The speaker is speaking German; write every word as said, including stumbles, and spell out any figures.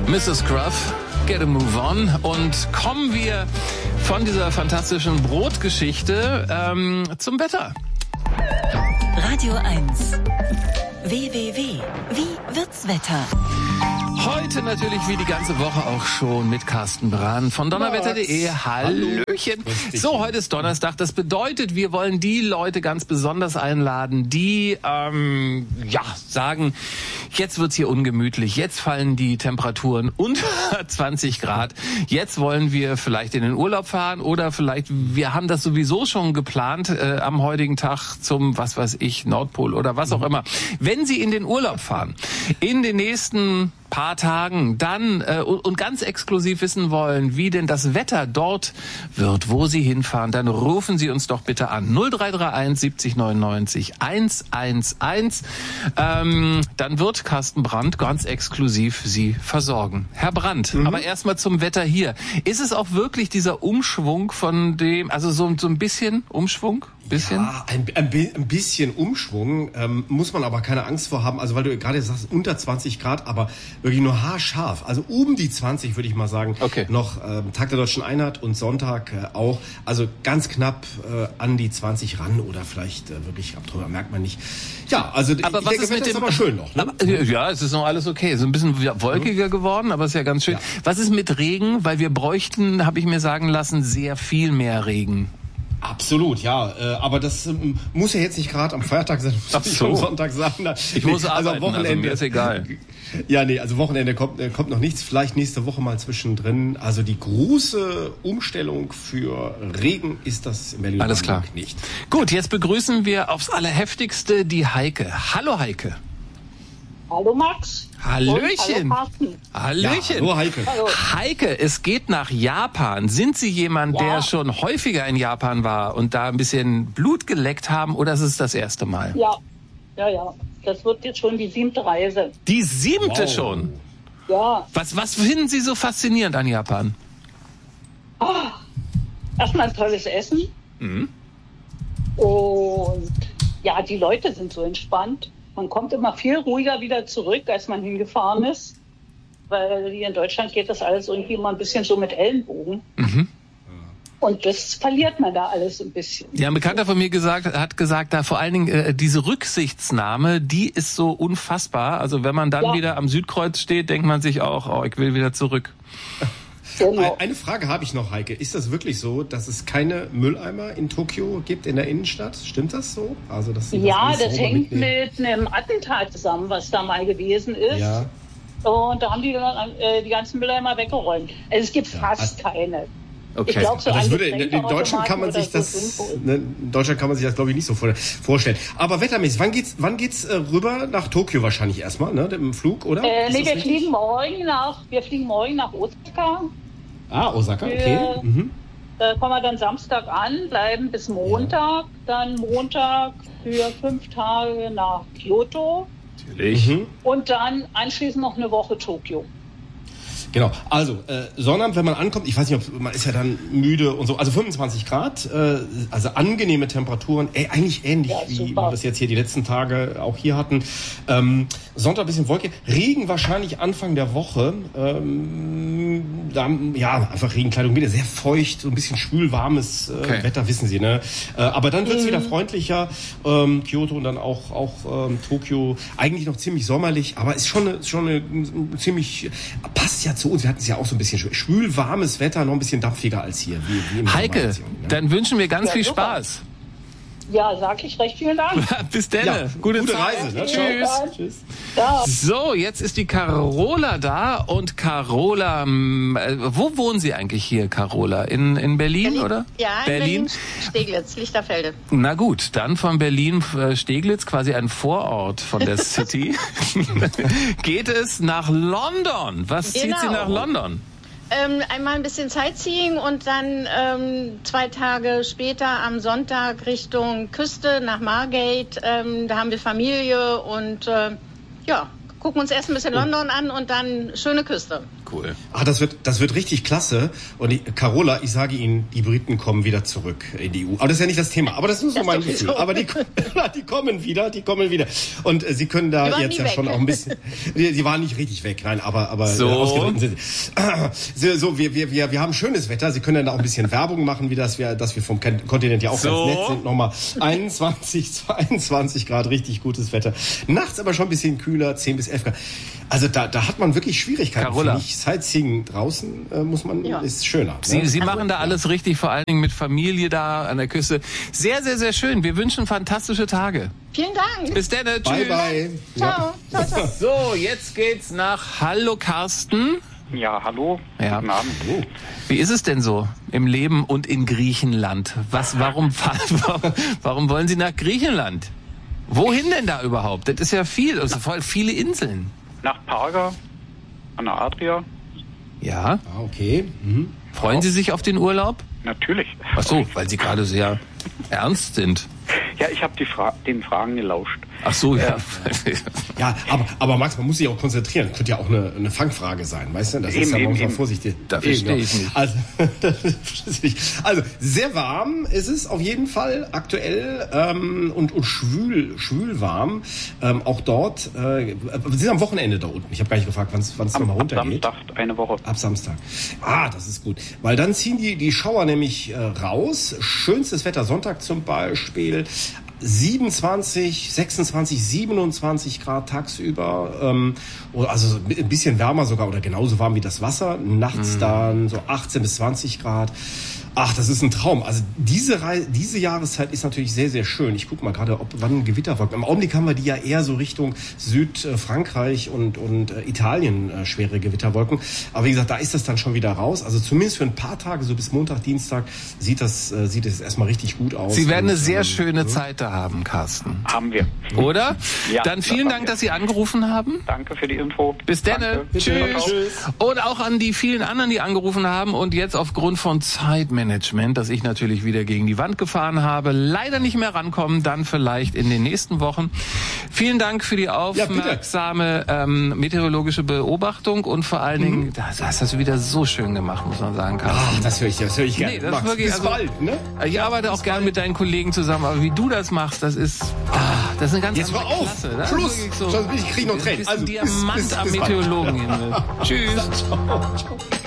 Missus Scruff, Get a Move On. Und kommen wir von dieser fantastischen Brotgeschichte ähm, zum Wetter. Radio eins. W W W. Wie wird's Wetter? Heute natürlich wie die ganze Woche auch schon mit Carsten Brahn von donnerwetter punkt de. Hallöchen. So, heute ist Donnerstag. Das bedeutet, wir wollen die Leute ganz besonders einladen, die ähm, ja sagen, jetzt wird's hier ungemütlich, jetzt fallen die Temperaturen unter zwanzig Grad. Jetzt wollen wir vielleicht in den Urlaub fahren oder vielleicht, wir haben das sowieso schon geplant äh, am heutigen Tag zum, was weiß ich, Nordpol oder was auch immer. Wenn Sie in den Urlaub fahren, in den nächsten paar Tagen, dann äh, und ganz exklusiv wissen wollen, wie denn das Wetter dort wird, wo Sie hinfahren, dann rufen Sie uns doch bitte an. null drei drei eins siebzig neunundneunzig hundertundzehn. Ähm, dann wird Carsten Brandt ganz exklusiv Sie versorgen. Herr Brandt, mhm. aber erstmal zum Wetter hier. Ist es auch wirklich dieser Umschwung von dem, also so, so ein bisschen Umschwung? Bisschen? Ja, ein, ein, ein bisschen Umschwung, ähm, muss man aber keine Angst vor haben. Also weil du gerade sagst, unter zwanzig Grad, aber wirklich nur haarscharf. Also um die zwanzig würde ich mal sagen. Okay. Noch ähm, Tag der Deutschen Einheit und Sonntag äh, auch. Also ganz knapp äh, an die zwanzig ran oder vielleicht äh, wirklich ab drüber, merkt man nicht. Ja, also aber ich was denke, ist mit Wetter dem, ist aber schön noch. Ne? Aber, ja, es ist noch alles okay. So ein bisschen wolkiger geworden, aber ist ja ganz schön. Ja. Was ist mit Regen? Weil wir bräuchten, habe ich mir sagen lassen, sehr viel mehr Regen. Absolut, ja. Äh, aber das ähm, muss ja jetzt nicht gerade am Feiertag sein, Ach so. am Sonntag sein. Ich nee, muss arbeiten, also am Wochenende also mir ist egal. Ja, nee, also Wochenende kommt, äh, kommt noch nichts. Vielleicht nächste Woche mal zwischendrin. Also die große Umstellung für Regen ist das in Berlin Alles klar. nicht. Gut, jetzt begrüßen wir aufs Allerheftigste die Heike. Hallo Heike. Hallo Max. Hallöchen. Und hallo Hallöchen. Ja, hallo Heike. Hallo. Heike, es geht nach Japan. Sind Sie jemand, Ja. der schon häufiger in Japan war und da ein bisschen Blut geleckt haben oder ist es das erste Mal? Ja, ja, ja. Das wird jetzt schon die siebte Reise. Die siebte Wow. schon? Ja. Was, was finden Sie so faszinierend an Japan? Ah, erstmal ein tolles Essen. Mhm. Und ja, die Leute sind so entspannt. Man kommt immer viel ruhiger wieder zurück, als man hingefahren ist. Weil hier in Deutschland geht das alles irgendwie immer ein bisschen so mit Ellenbogen. Mhm. Und das verliert man da alles ein bisschen. Ja, ein Bekannter von mir gesagt, hat gesagt, da vor allen Dingen äh, diese Rücksichtsnahme, die ist so unfassbar. Also wenn man dann Ja. wieder am Südkreuz steht, denkt man sich auch, oh, ich will wieder zurück. Genau. Eine Frage habe ich noch, Heike. Ist das wirklich so, dass es keine Mülleimer in Tokio gibt, in der Innenstadt? Stimmt das so? Also, dass Sie Ja, alles das sauber hängt mitnehmen? mit einem Attentat zusammen, was da mal gewesen ist. Ja. Und da haben die dann äh, die ganzen Mülleimer weggeräumt. Also es gibt Ja, fast keine. Okay. Ich glaube, so Also das ein würde, in, in Deutschland kann man sich Getränkeautomaten das, oder so sind ne, in Deutschland kann man sich das glaube ich nicht so vor, vorstellen. Aber wettermäßig, wann geht's, wann geht's äh, rüber nach Tokio wahrscheinlich erstmal, ne, im Flug, oder? Äh, Ist nee, das wir richtig? fliegen morgen nach, wir fliegen morgen nach Osaka. Ah, Osaka, okay. Wir- Mhm. Da kommen wir dann Samstag an, bleiben bis Montag, dann Montag für fünf Tage nach Kyoto Natürlich. Mhm. und dann anschließend noch eine Woche Tokio. Genau, also äh, Sonnabend, wenn man ankommt, ich weiß nicht, ob man ist ja dann müde und so, also fünfundzwanzig Grad, äh, also angenehme Temperaturen, äh, eigentlich ähnlich Ja, wie super. wir das jetzt hier die letzten Tage auch hier hatten. Ähm, Sonntag ein bisschen Wolke, Regen wahrscheinlich Anfang der Woche, ähm, da, ja, einfach Regenkleidung, wieder sehr feucht, so ein bisschen schwül, warmes äh, Okay. Wetter, wissen Sie, ne? Äh, aber dann wird's Mhm. wieder freundlicher, ähm, Kyoto und dann auch, auch ähm, Tokio, eigentlich noch ziemlich sommerlich, aber ist schon eine, schon eine, ziemlich, passt ja zu uns, wir hatten es ja auch so ein bisschen schwül, schwül, warmes Wetter, noch ein bisschen dampfiger als hier. Wie, wie im Heike, Sommer, ne? dann wünschen wir ganz Ja, viel super. Spaß. Ja, sag ich recht vielen Dank. Bis dann. Ja, Gute, gute Zeit. Reise, ne? Tschüss. Tschüss. Ja. So, jetzt ist die Carola da und Carola, ähm, äh, wo wohnen Sie eigentlich hier, Carola? In, in Berlin, Berlin. oder? Ja, in Berlin, Steglitz, Lichterfelde. Na gut, dann von Berlin äh, Steglitz, quasi ein Vorort von der City, geht es nach London. Was zieht Genau. Sie nach London? Ähm, einmal ein bisschen Sightseeing und dann ähm, zwei Tage später am Sonntag Richtung Küste nach Margate. Ähm, da haben wir Familie und äh, ja, gucken uns erst ein bisschen London an und dann schöne Küste. cool. Ah, das wird, das wird richtig klasse. Und die, Carola, ich sage Ihnen, die Briten kommen wieder zurück in die E U. Aber das ist ja nicht das Thema. Aber das ist so mein Gefühl. Aber die, die kommen wieder, die kommen wieder. Und äh, Sie können da jetzt ja weg. schon auch ein bisschen. Die, die waren nicht richtig weg, nein, aber aber so. äh, ausgeritten sind sie. So, so wir, wir, wir, wir haben schönes Wetter. Sie können dann auch ein bisschen Werbung machen, wie das wir, dass wir vom Kontinent ja auch so. ganz nett sind. Nochmal einundzwanzig, zweiundzwanzig Grad, richtig gutes Wetter. Nachts aber schon ein bisschen kühler, zehn bis elf Grad. Also da, da hat man wirklich Schwierigkeiten. Carola. Ich, Sightseeing draußen äh, muss man, ja. ist schöner. Ne? Sie, Sie machen da alles richtig, vor allen Dingen mit Familie da an der Küste. Sehr, sehr, sehr schön. Wir wünschen fantastische Tage. Vielen Dank. Bis dann. Tschüss. Bye, bye. Ciao. Ja. Ciao, ciao. So, jetzt geht's nach Hallo Carsten. Ja, hallo. Ja. Guten Abend. Oh. Wie ist es denn so im Leben und in Griechenland? Was, warum, warum, warum wollen Sie nach Griechenland? Wohin denn da überhaupt? Das ist ja viel, also voll viele Inseln. Nach Parga, an der Adria. Ja. Ah, okay. Mhm. Freuen Sie sich auf den Urlaub? Natürlich. Ach so, weil Sie gerade sehr ernst sind. Ja, ich habe Fra- den Fragen gelauscht. Ach so, ja. Ja, aber, aber Max, man muss sich auch konzentrieren. Könnte ja auch eine, eine Fangfrage sein, weißt du? Das Eben, ist ja eben, man muss mal eben. vorsichtig. Da verstehe ich nicht. Also, das verstehe ich nicht. Also, sehr warm ist es auf jeden Fall aktuell ähm, und, und schwül, schwül warm. Ähm, auch dort, äh, wir sind am Wochenende da unten. Ich habe gar nicht gefragt, wann es nochmal runtergeht. Ab Samstag, eine Woche. Ab Samstag. Ah, das ist gut. Weil dann ziehen die, die Schauer nämlich äh, raus. Schönstes Wetter, Sonntag zum Beispiel. siebenundzwanzig, sechsundzwanzig, siebenundzwanzig Grad tagsüber, ähm, also ein bisschen wärmer sogar oder genauso warm wie das Wasser. Nachts mm. dann so achtzehn bis zwanzig Grad. Ach, das ist ein Traum. Also diese Reise, diese Jahreszeit ist natürlich sehr, sehr schön. Ich gucke mal gerade, ob wann Gewitterwolken. Im Augenblick haben wir die ja eher so Richtung Südfrankreich und und äh, Italien äh, schwere Gewitterwolken. Aber wie gesagt, da ist das dann schon wieder raus. Also zumindest für ein paar Tage, so bis Montag, Dienstag, sieht das äh, sieht es erstmal richtig gut aus. Sie werden und, eine sehr ähm, schöne ja. Zeit da haben, Carsten. Haben wir. Oder? Ja, dann vielen das Dank, haben wir. dass Sie angerufen haben. Danke für die Info. Bis dann. Danke. Tschüss. Tschüss. Und auch an die vielen anderen, die angerufen haben und jetzt aufgrund von Zeitmanagement, das ich natürlich wieder gegen die Wand gefahren habe, leider nicht mehr rankommen, dann vielleicht in den nächsten Wochen. Vielen Dank für die aufmerksame ähm, meteorologische Beobachtung und vor allen Dingen, mhm. das hast du wieder so schön gemacht, muss man sagen, Carsten. Ach, das höre ich, das höre ich gerne. Nee, das Max, ist wirklich, bis also, bald, ne? Ich arbeite auch gerne mit deinen Kollegen zusammen, aber wie du das machst, das ist, ah, das ist eine ganz Jetzt andere hör auf! Klasse. Das Schluss! ist wirklich so, Sonst bin ich- krieg noch du Tränen. bist Also, ein bis- Diamant bis- am bis bald. Meteorologenhimmel. Tschüss. Ciao, ciao.